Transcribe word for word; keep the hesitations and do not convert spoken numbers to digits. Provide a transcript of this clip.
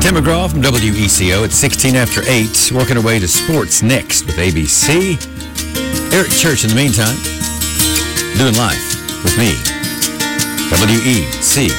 Tim McGraw from W E C O at sixteen after eight, working our way to sports next with A B C. Eric Church in the meantime, doing life with me, W E C